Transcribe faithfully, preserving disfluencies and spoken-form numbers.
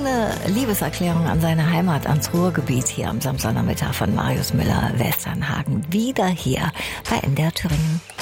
Seine Liebeserklärung an seine Heimat, ans Ruhrgebiet hier am Samstagnachmittag von Marius Müller-Westernhagen. Wieder hier bei N D R Thüringen.